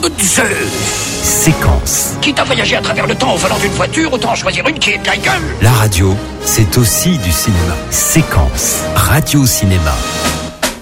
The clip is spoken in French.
Zeus. Séquence. Quitte à voyager à travers le temps au volant d'une voiture, autant en choisir une qui est de la gueule. La radio, c'est aussi du cinéma. Séquence. Radio-cinéma.